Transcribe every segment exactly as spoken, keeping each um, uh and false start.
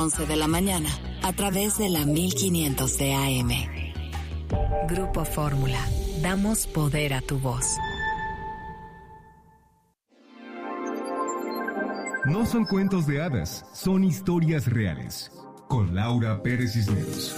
once de la mañana a través de la mil quinientos de A M. Grupo Fórmula. Damos poder a tu voz. No son cuentos de hadas, son historias reales. Con Laura Pérez Cisneros.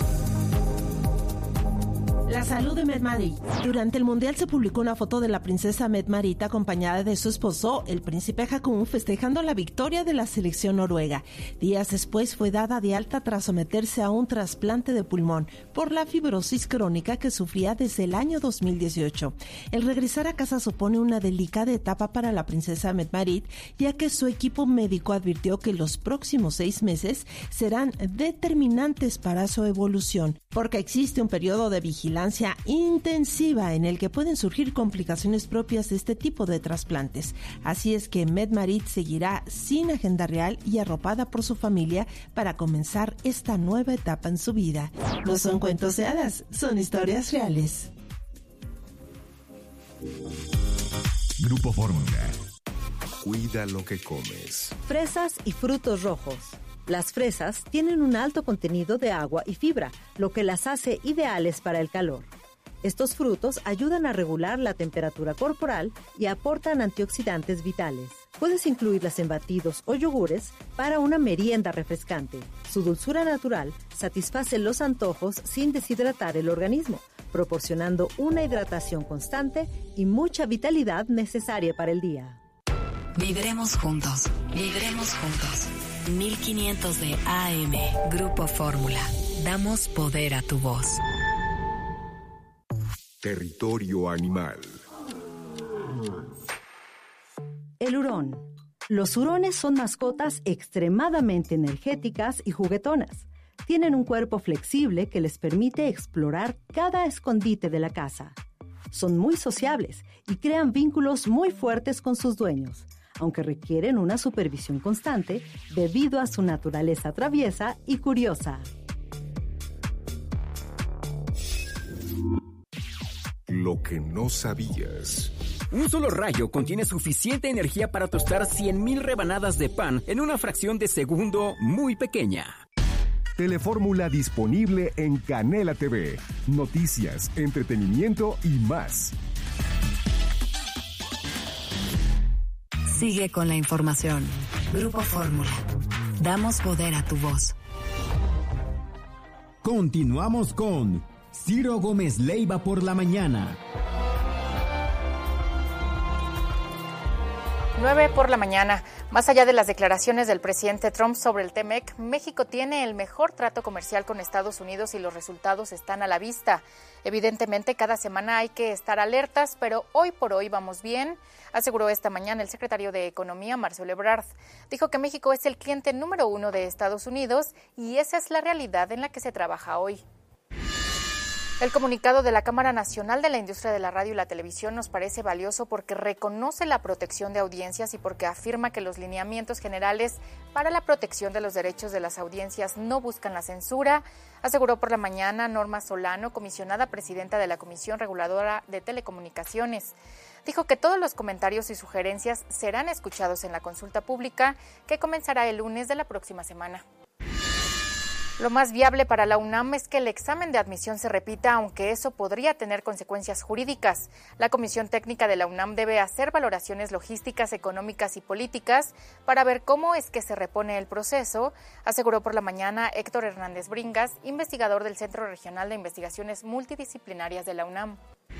La salud de Mette-Marit. Durante el Mundial se publicó una foto de la princesa Mette-Marit acompañada de su esposo, el príncipe Haakon, festejando la victoria de la selección noruega. Días después fue dada de alta tras someterse a un trasplante de pulmón por la fibrosis crónica que sufría desde el año dos mil dieciocho. El regresar a casa supone una delicada etapa para la princesa Mette-Marit, ya que su equipo médico advirtió que los próximos seis meses serán determinantes para su evolución, porque existe un periodo de vigilancia intensiva en el que pueden surgir complicaciones propias de este tipo de trasplantes. Así es que Mette-Marit seguirá sin agenda real y arropada por su familia para comenzar esta nueva etapa en su vida. No son cuentos de hadas, son historias reales. Grupo Fórmula. Cuida lo que comes. Fresas y frutos rojos. Las fresas tienen un alto contenido de agua y fibra, lo que las hace ideales para el calor. Estos frutos ayudan a regular la temperatura corporal y aportan antioxidantes vitales. Puedes incluirlas en batidos o yogures para una merienda refrescante. Su dulzura natural satisface los antojos sin deshidratar el organismo, proporcionando una hidratación constante y mucha vitalidad necesaria para el día. Viviremos juntos, viviremos juntos. mil quinientos de A M. Grupo Fórmula. Damos poder a tu voz. Territorio animal. El hurón. Los hurones son mascotas extremadamente energéticas y juguetonas. Tienen un cuerpo flexible que les permite explorar cada escondite de la casa. Son muy sociables y crean vínculos muy fuertes con sus dueños, aunque requieren una supervisión constante debido a su naturaleza traviesa y curiosa. Lo que no sabías. Un solo rayo contiene suficiente energía para tostar cien mil rebanadas de pan en una fracción de segundo muy pequeña. Telefórmula disponible en Canela T V. Noticias, entretenimiento y más. Sigue con la información. Grupo Fórmula. Damos poder a tu voz. Continuamos con Ciro Gómez Leiva por la mañana. nueve por la mañana. Más allá de las declaraciones del presidente Trump sobre el T M E C, México tiene el mejor trato comercial con Estados Unidos y los resultados están a la vista. Evidentemente, cada semana hay que estar alertas, pero hoy por hoy vamos bien, aseguró esta mañana el secretario de Economía, Marcelo Ebrard. Dijo que México es el cliente número uno de Estados Unidos y esa es la realidad en la que se trabaja hoy. El comunicado de la Cámara Nacional de la Industria de la Radio y la Televisión nos parece valioso porque reconoce la protección de audiencias y porque afirma que los lineamientos generales para la protección de los derechos de las audiencias no buscan la censura, aseguró por la mañana Norma Solano, comisionada presidenta de la Comisión Reguladora de Telecomunicaciones. Dijo que todos los comentarios y sugerencias serán escuchados en la consulta pública que comenzará el lunes de la próxima semana. Lo más viable para la UNAM es que el examen de admisión se repita, aunque eso podría tener consecuencias jurídicas. La Comisión Técnica de la UNAM debe hacer valoraciones logísticas, económicas y políticas para ver cómo es que se repone el proceso, aseguró por la mañana Héctor Hernández Bringas, investigador del Centro Regional de Investigaciones Multidisciplinarias de la UNAM.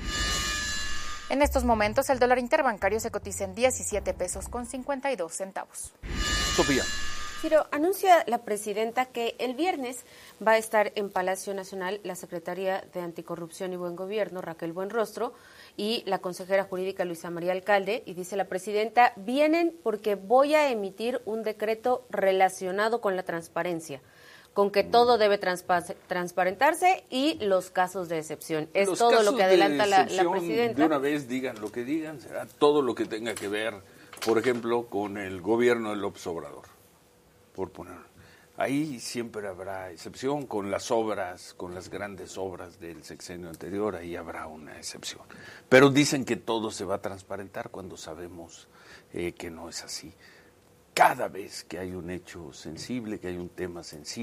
En estos momentos, el dólar interbancario se cotiza en diecisiete pesos con cincuenta y dos centavos. Sofía. Ciro, anuncia la presidenta que el viernes va a estar en Palacio Nacional la secretaria de Anticorrupción y Buen Gobierno, Raquel Buenrostro, y la consejera jurídica Luisa María Alcalde, y dice la presidenta, vienen porque voy a emitir un decreto relacionado con la transparencia, con que todo debe transpa- transparentarse y los casos de excepción. Es los todo lo que adelanta la, la de presidenta. De una vez digan lo que digan, será todo lo que tenga que ver, por ejemplo, con el gobierno de López Obrador. Por poner, ahí siempre habrá excepción con las obras, con las grandes obras del sexenio anterior, ahí habrá una excepción. Pero dicen que todo se va a transparentar cuando sabemos eh, que no es así. cada vez que hay un hecho sensible, que hay un tema sensible,